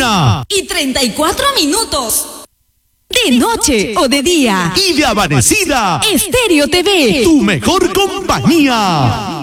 1:34. De noche o de día. Y de amanecida. Estéreo TV. Tu mejor compañía.